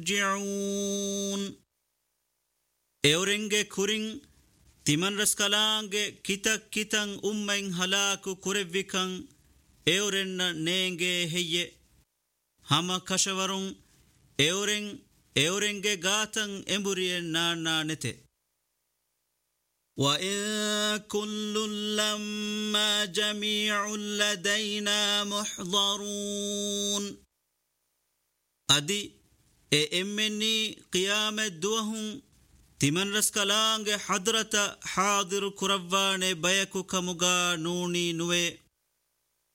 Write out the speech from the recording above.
يرجعون اورنگه كورين تمن رسكالانگه كتك كتن أمين هلاكو كوريوكان اورن نينگه هي هما كشورون اورنگه غاتن امبورين نانا نته وإن كل لما جميع لدينا محضرون أدي إمني قيامة دوهم تمن رسكالانگ حضرت حاضر كروان بيكو كمغا نوني نوي